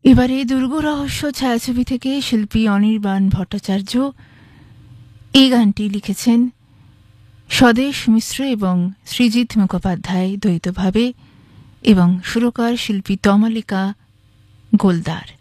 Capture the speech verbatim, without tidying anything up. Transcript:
এবারে দুর্গ রহস্য ছায়াছবি থেকে শিল্পী অনির্বাণ ভট্টাচার্য এই গানটি লিখেছেন স্বদেশ মিশ্র এবং সৃজিত মুখোপাধ্যায় দ্বৈতভাবে এবং সুরকার শিল্পী তমালিকা গোলদার।